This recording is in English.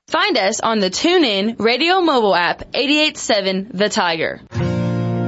Find us on the TuneIn Radio mobile app, 88.7 The Tiger.